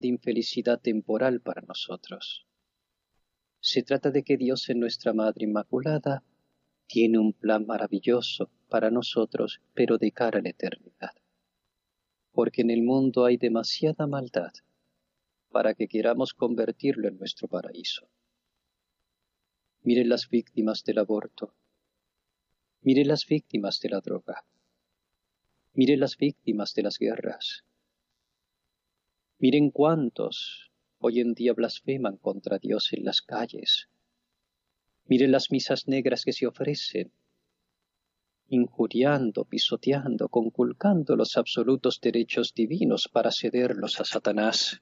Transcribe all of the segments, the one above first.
de infelicidad temporal para nosotros. Se trata de que Dios en nuestra Madre Inmaculada tiene un plan maravilloso para nosotros, pero de cara a la eternidad. Porque en el mundo hay demasiada maldad para que queramos convertirlo en nuestro paraíso. Miren las víctimas del aborto. Miren las víctimas de la droga. Miren las víctimas de las guerras. Miren cuántos hoy en día blasfeman contra Dios en las calles. Miren las misas negras que se ofrecen, injuriando, pisoteando, conculcando los absolutos derechos divinos para cederlos a Satanás.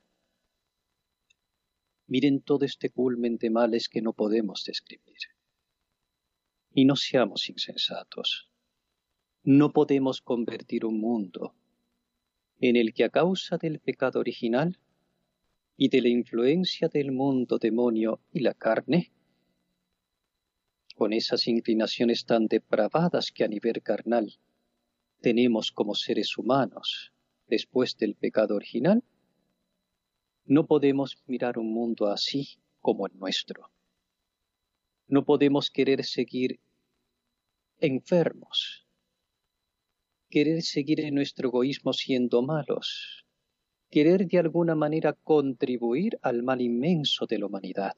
Miren todo este culmen de males que no podemos describir. Y no seamos insensatos. No podemos convertir un mundo en el que a causa del pecado original y de la influencia del mundo demonio y la carne, con esas inclinaciones tan depravadas que a nivel carnal tenemos como seres humanos después del pecado original, no podemos mirar un mundo así como el nuestro. No podemos querer seguir enfermos, querer seguir en nuestro egoísmo siendo malos, querer de alguna manera contribuir al mal inmenso de la humanidad,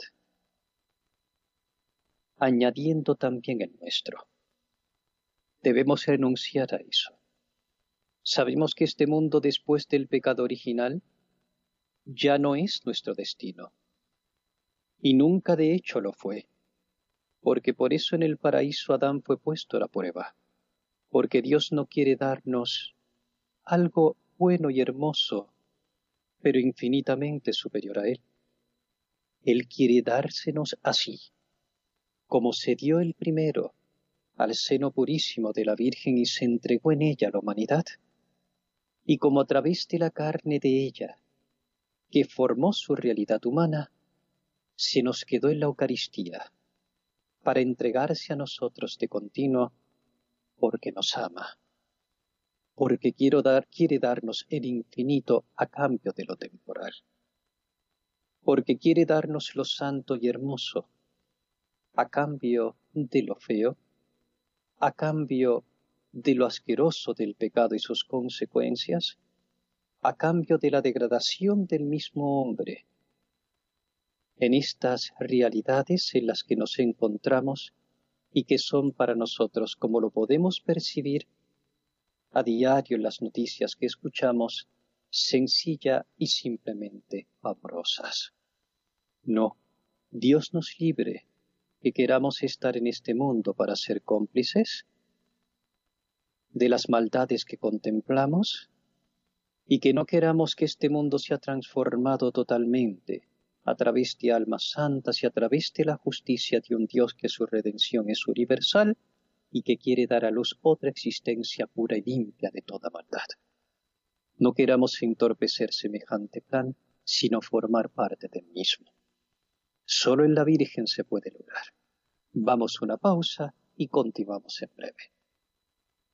añadiendo también el nuestro. Debemos renunciar a eso. Sabemos que este mundo después del pecado original ya no es nuestro destino, y nunca de hecho lo fue, porque por eso en el paraíso Adán fue puesto a la prueba, porque Dios no quiere darnos algo bueno y hermoso, pero infinitamente superior a Él. Él quiere dársenos así, como se dio el primero al seno purísimo de la Virgen y se entregó en ella a la humanidad, y como a través de la carne de ella, que formó su realidad humana, se nos quedó en la Eucaristía, para entregarse a nosotros de continuo, porque nos ama, porque quiere darnos el infinito a cambio de lo temporal, porque quiere darnos lo santo y hermoso a cambio de lo feo, a cambio de lo asqueroso del pecado y sus consecuencias, a cambio de la degradación del mismo hombre. En estas realidades en las que nos encontramos y que son para nosotros, como lo podemos percibir a diario en las noticias que escuchamos, sencilla y simplemente amorosas. No, Dios nos libre que queramos estar en este mundo para ser cómplices de las maldades que contemplamos y que no queramos que este mundo sea transformado totalmente a través de almas santas y a través de la justicia de un Dios que su redención es universal y que quiere dar a luz otra existencia pura y limpia de toda maldad. No queramos entorpecer semejante plan, sino formar parte del mismo. Solo en la Virgen se puede lograr. Vamos a una pausa y continuamos en breve.